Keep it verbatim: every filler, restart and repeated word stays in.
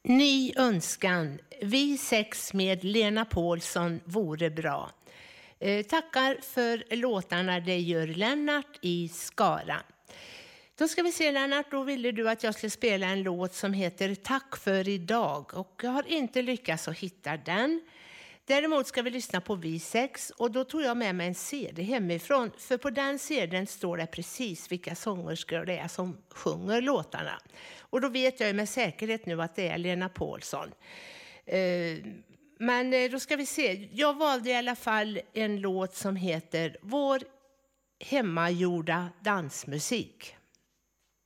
Ny önskan. Vi sex med Lena Paulsson vore bra. Eh, tackar för låtarna, det gör Lennart i Skara. Då ska vi se, Lennart, då ville du att jag skulle spela en låt som heter Tack för idag, och jag har inte lyckats att hitta den. Däremot ska vi lyssna på Vi sex, och då tog jag med mig en C D hemifrån, för på den C D:n står det precis vilka sångerskor det är som sjunger låtarna. Och då vet jag ju med säkerhet nu att det är Lena Paulsson. Eh, men då ska vi se, jag valde i alla fall en låt som heter Vår hemmagjorda dansmusik.